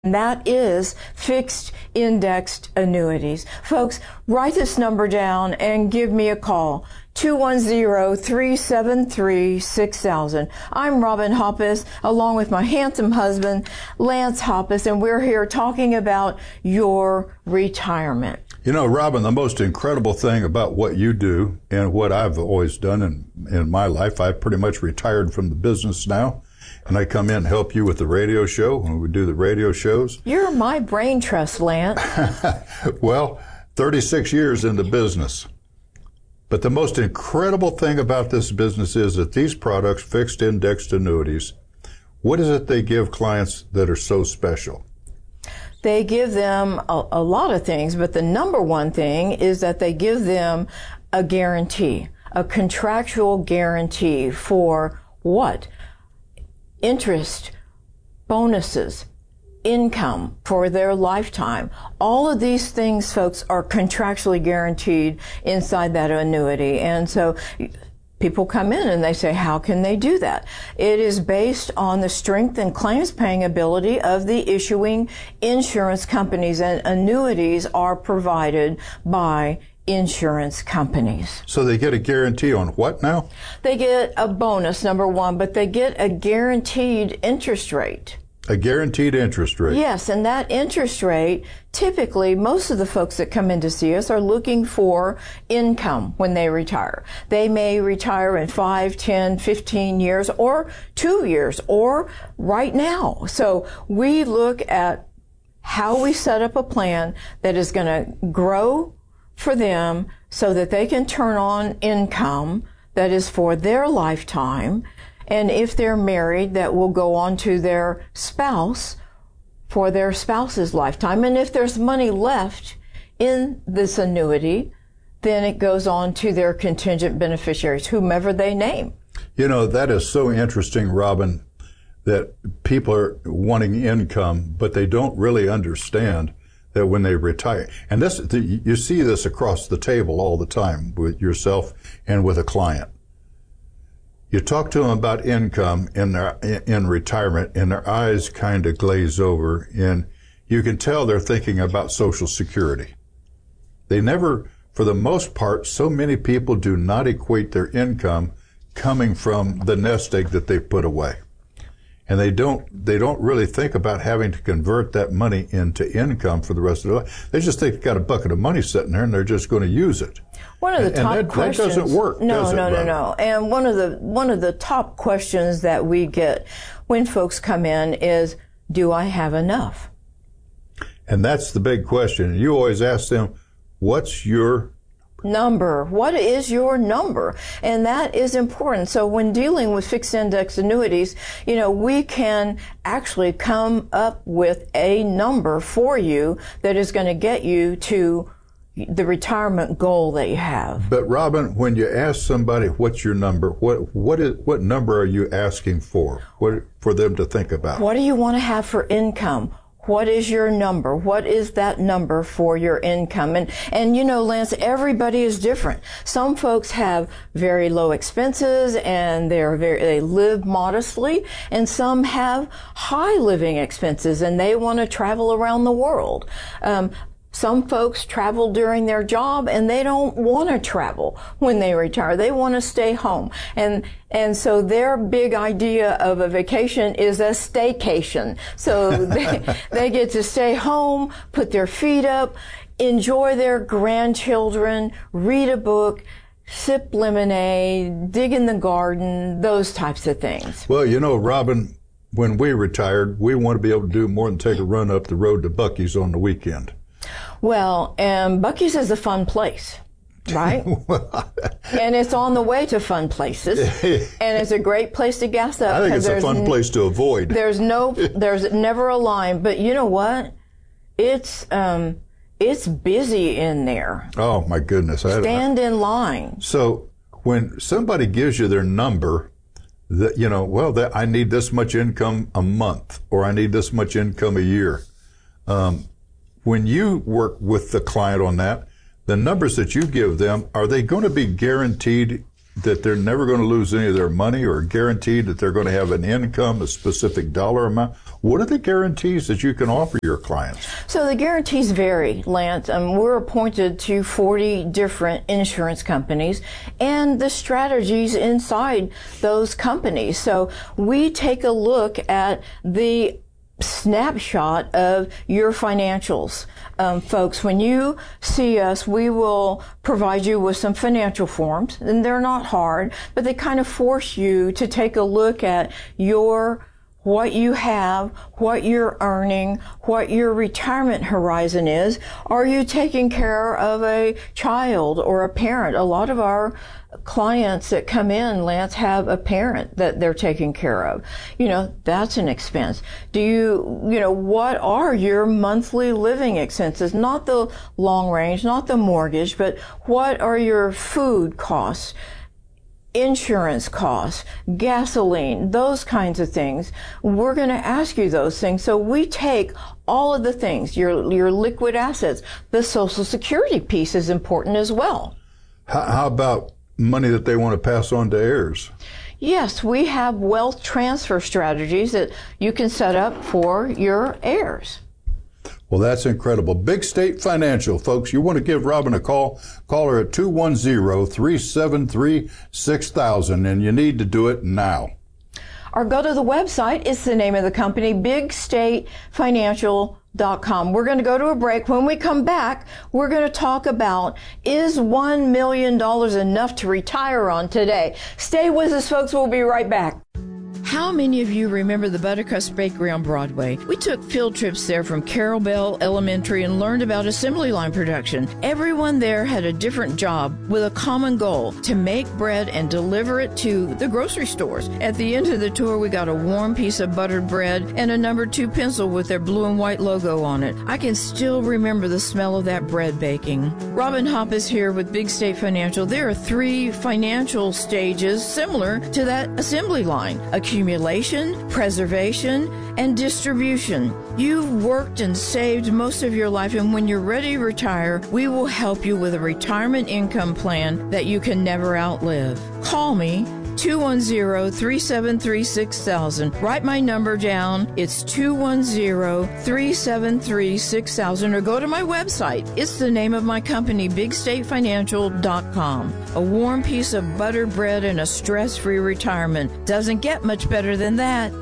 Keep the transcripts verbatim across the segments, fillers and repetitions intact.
And that is fixed indexed annuities. Folks, write this number down and give me a call. two one zero, three seven three, six thousand. I'm Robin Hoppus, along with my handsome husband, Lance Hoppus, and we're here talking about your retirement. You know, Robin, the most incredible thing about what you do and what I've always done in, in my life, I've pretty much retired from the business now. And I come in and help you with the radio show when we do the radio shows. You're my brain trust, Lance. Well, thirty-six years in the business. But the most incredible thing about this business is that these products, fixed indexed annuities, what is it they give clients that are so special? They give them a, a lot of things, but the number one thing is that they give them a guarantee, a contractual guarantee for what? Interest, bonuses, income for their lifetime. All of these things, folks, are contractually guaranteed inside that annuity. And so people come in and they say, how can they do that? It is based on the strength and claims paying ability of the issuing insurance companies, and annuities are provided by insurance companies. So they get a guarantee on what now? They get a bonus, number one, but they get a guaranteed interest rate. A guaranteed interest rate. Yes, and that interest rate, typically, most of the folks that come in to see us are looking for income when they retire. They may retire in five, ten, fifteen years, or two years, or right now. So we look at how we set up a plan that is going to grow for them so that they can turn on income that is for their lifetime. And if they're married, that will go on to their spouse for their spouse's lifetime. And if there's money left in this annuity, then it goes on to their contingent beneficiaries, whomever they name. You know, that is so interesting, Robin, that people are wanting income, but they don't really understand that when they retire, and this, you see this across the table all the time with yourself and with a client. You talk to them about income in their, in retirement, and their eyes kind of glaze over, and you can tell they're thinking about Social Security. They never, for the most part, so many people do not equate their income coming from the nest egg that they put away. And they don't, they don't really think about having to convert that money into income for the rest of their life. They just think they've got a bucket of money sitting there and they're just going to use it. One of the and, top and that, questions. that doesn't work, no, does it, no, no, Robin? no. And one of the, one of the top questions that we get when folks come in is, do I have enough? And that's the big question. You always ask them, what's your number? What is your number? And that is important. So when dealing with fixed index annuities, you know, we can actually come up with a number for you that is going to get you to the retirement goal that you have. But Robin, when you ask somebody what's your number, what what is what number are you asking for? What for them to think about? What do you want to have for income? What is your number? What is that number for your income? And, and you know, Lance, everybody is different. Some folks have very low expenses and they're very, they live modestly, and some have high living expenses and they want to travel around the world. Um, Some folks travel during their job and they don't want to travel when they retire. They want to stay home. And, and so their big idea of a vacation is a staycation. So they, they get to stay home, put their feet up, enjoy their grandchildren, read a book, sip lemonade, dig in the garden, those types of things. Well, you know, Robin, when we retired, we want to be able to do more than take a run up the road to Buc-ee's on the weekend. Well, and Buc-ee's is a fun place, right? And it's on the way to fun places, and it's a great place to gas up. I think it's a fun place to avoid. There's no, there's never a line, but you know what? It's um, it's busy in there. Oh my goodness! Stand I, I, in line. So when somebody gives you their number, that you know, well, that I need this much income a month, or I need this much income a year. Um, When you work with the client on that, the numbers that you give them, are they going to be guaranteed that they're never going to lose any of their money or guaranteed that they're going to have an income, a specific dollar amount? What are the guarantees that you can offer your clients? So the guarantees vary, Lance. Um, we're appointed to forty different insurance companies and the strategies inside those companies. So we take a look at the snapshot of your financials. Um, folks, when you see us, we will provide you with some financial forms, and they're not hard, but they kind of force you to take a look at your what you have, what you're earning, what your retirement horizon is. Are you taking care of a child or a parent? A lot of our clients that come in, Lance, have a parent that they're taking care of. You know, that's an expense. Do you, you know, what are your monthly living expenses? Not the long range, not the mortgage, but what are your food costs? Insurance costs, gasoline, those kinds of things. We're going to ask you those things. So we take all of the things, your your liquid assets. The Social Security piece is important as well. How, how about money that they want to pass on to heirs? Yes, we have wealth transfer strategies that you can set up for your heirs. Well, that's incredible. Big State Financial, folks. You want to give Robin a call? Call her at two one zero, three seven three, six thousand, and you need to do it now. Or go to the website. It's the name of the company, big state financial dot com. We're going to go to a break. When we come back, we're going to talk about, is one million dollars enough to retire on today? Stay with us, folks. We'll be right back. How many of you remember the Buttercrust Bakery on Broadway? We took field trips there from Carroll Bell Elementary and learned about assembly line production. Everyone there had a different job with a common goal, to make bread and deliver it to the grocery stores. At the end of the tour, we got a warm piece of buttered bread and a number two pencil with their blue and white logo on it. I can still remember the smell of that bread baking. Robin Hopp is here with Big State Financial. There are three financial stages similar to that assembly line: accumulation, preservation, and distribution. You've worked and saved most of your life, and when you're ready to retire, we will help you with a retirement income plan that you can never outlive. Call me, two one zero, three seven three, six thousand. Write my number down. It's two one zero, three seven three, six thousand, or go to my website. It's the name of my company, big state financial dot com. A warm piece of buttered bread and a stress-free retirement. Doesn't get much better than that.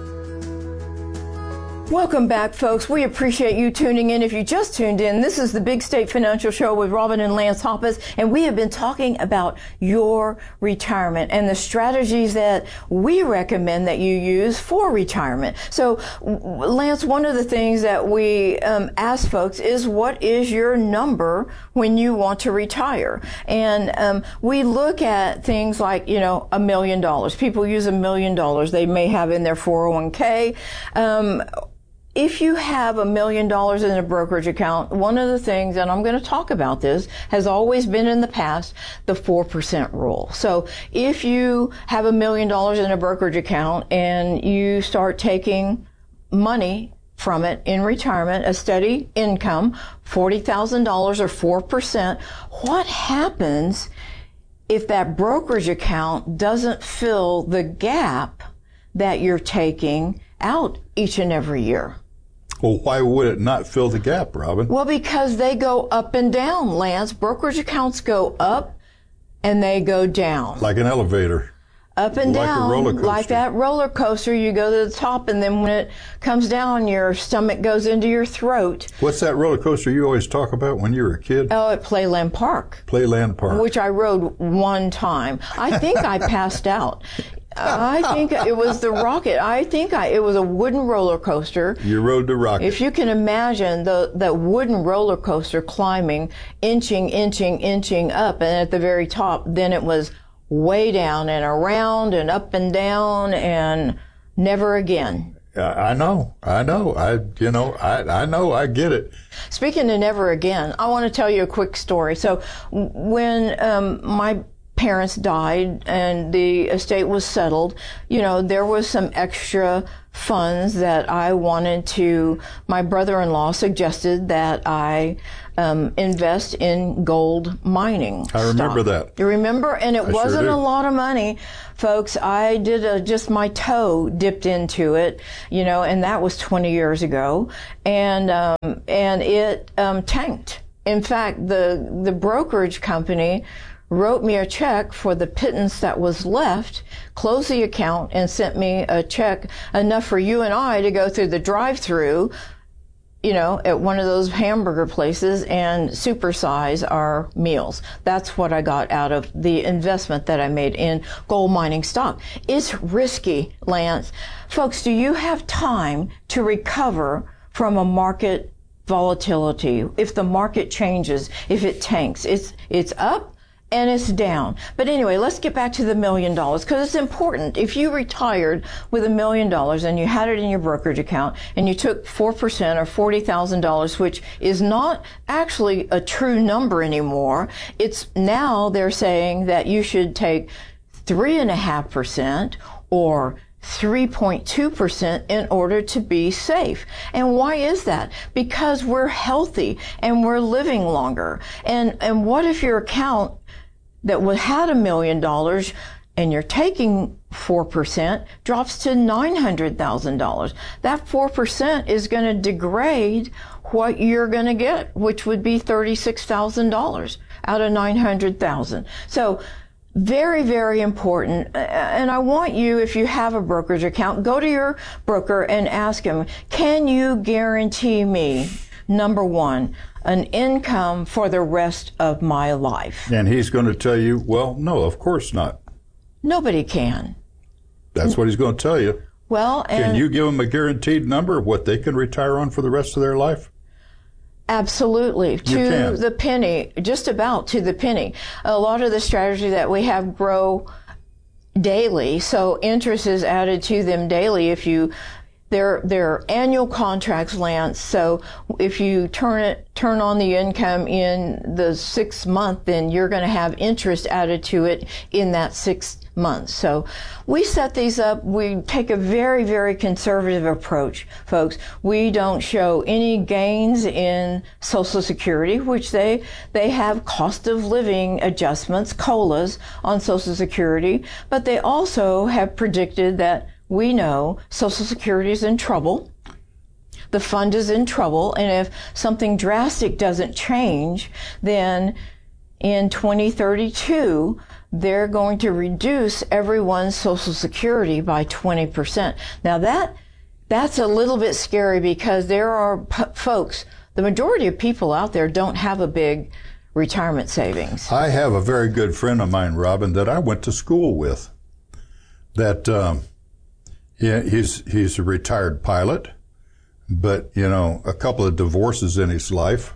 Welcome back, folks. We appreciate you tuning in. If you just tuned in, this is the Big State Financial Show with Robin and Lance Hoppus, and we have been talking about your retirement and the strategies that we recommend that you use for retirement. So, Lance, one of the things that we um, ask folks is, what is your number when you want to retire? And um, we look at things like, you know, a million dollars. People use a million dollars. They may have in their four oh one k. Um, If you have a million dollars in a brokerage account, one of the things, and I'm going to talk about this, has always been in the past, the four percent rule. So if you have a million dollars in a brokerage account and you start taking money from it in retirement, a steady income, forty thousand dollars or four percent, what happens if that brokerage account doesn't fill the gap that you're taking out each and every year? Well, why would it not fill the gap, Robin? Well, because they go up and down, Lance. Brokerage accounts go up and they go down. Like an elevator. Up and like down. A roller coaster. Like that roller coaster. You go to the top, and then when it comes down, your stomach goes into your throat. What's that roller coaster you always talk about when you were a kid? Oh, at Playland Park. Playland Park. Which I rode one time. I think I passed out. I think it was the Rocket. I think I, it was a wooden roller coaster. You rode the Rocket. If you can imagine the that wooden roller coaster climbing, inching, inching, inching up, and at the very top, then it was way down and around and up and down and never again. I know, I know, I, you know, I, I know, I get it. Speaking of never again, I want to tell you a quick story. So when um, my parents died and the estate was settled, you know, there was some extra funds that I wanted to, my brother-in-law suggested that I um, invest in gold mining. I remember stock. that. You remember? And it I wasn't sure a do. lot of money, folks. I did a, just my toe dipped into it, you know, and that was twenty years ago. And, um, and it um, tanked. In fact, the, the brokerage company wrote me a check for the pittance that was left, closed the account, and sent me a check enough for you and I to go through the drive-through, you know, at one of those hamburger places and supersize our meals. That's what I got out of the investment that I made in gold mining stock. It's risky, Lance. Folks, do you have time to recover from a market volatility? If the market changes, if it tanks, it's, it's up and it's down. But anyway, let's get back to the million dollars, because it's important. If you retired with a million dollars and you had it in your brokerage account and you took four percent or forty thousand dollars, which is not actually a true number anymore, it's now they're saying that you should take three point five percent or three point two percent in order to be safe. And why is that? Because we're healthy and we're living longer. And, and what if your account that would had a million dollars and you're taking four percent drops to nine hundred thousand dollars? That four percent is going to degrade what you're going to get, which would be thirty-six thousand dollars out of nine hundred thousand dollars. So very, very important. And I want you, if you have a brokerage account, go to your broker and ask him, can you guarantee me, number one, an income for the rest of my life? And he's going to tell you, well, no, of course not. Nobody can. That's what he's going to tell you. Well, and Can you give them a guaranteed number of what they can retire on for the rest of their life? absolutely, to can. the penny, just about to the penny. A lot of the strategy that we have grow daily, so interest is added to them daily. If you They're, they're annual contracts, Lance. So if you turn it, turn on the income in the sixth month, then you're going to have interest added to it in that sixth month. So we set these up. We take a very, very conservative approach, folks. We don't show any gains in Social Security, which they, they have cost of living adjustments, COLAs on Social Security, but they also have predicted that we know Social Security is in trouble. The fund is in trouble. And if something drastic doesn't change, then in twenty thirty-two, they're going to reduce everyone's Social Security by twenty percent. Now that, that's a little bit scary because there are p- folks, the majority of people out there don't have a big retirement savings. I have a very good friend of mine, Robin, that I went to school with that, um, Yeah, he's he's a retired pilot, but, you know, a couple of divorces in his life,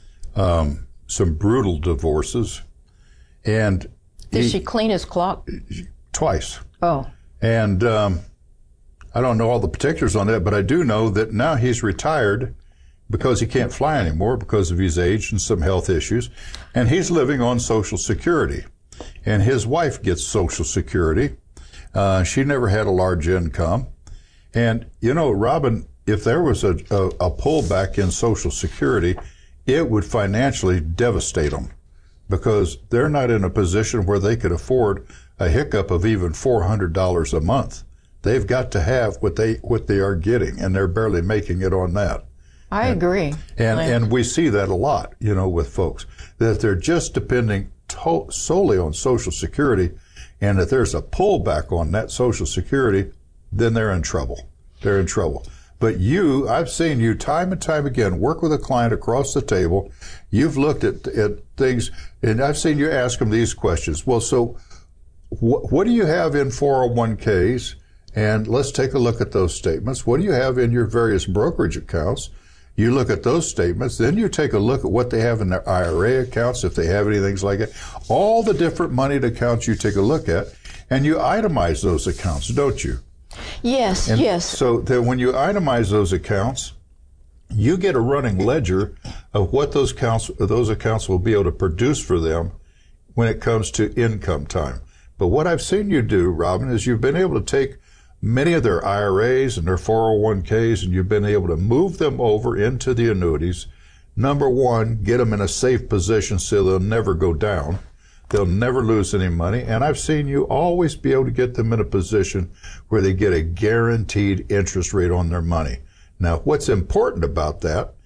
um, some brutal divorces, and Did he, she clean his clock? twice. Oh. And um, I don't know all the particulars on that, but I do know that now he's retired because he can't fly anymore because of his age and some health issues, and he's living on Social Security, and his wife gets Social Security. Uh, she never had a large income. And, you know, Robin, if there was a, a, a pullback in Social Security, it would financially devastate them because they're not in a position where they could afford a hiccup of even four hundred dollars a month. They've got to have what they what they are getting, and they're barely making it on that. I and, agree. And, Lance. and we see that a lot, you know, with folks, that they're just depending to- solely on Social Security. And if there's a pullback on that Social Security, then they're in trouble. They're in trouble. But you, I've seen you time and time again work with a client across the table. You've looked at, at things, and I've seen you ask them these questions. Well, so wh- what do you have in four oh one k's? And let's take a look at those statements. What do you have in your various brokerage accounts? You look at those statements, then you take a look at what they have in their I R A accounts, if they have any things like it. All the different moneyed accounts you take a look at, and you itemize those accounts, don't you? Yes, And yes. so that when you itemize those accounts, you get a running ledger of what those accounts, those accounts will be able to produce for them when it comes to income time. But what I've seen you do, Robin, is you've been able to take many of their I R As and their four oh one k's, and you've been able to move them over into the annuities. Number one, get them in a safe position so they'll never go down. They'll never lose any money. And I've seen you always be able to get them in a position where they get a guaranteed interest rate on their money. Now, what's important about that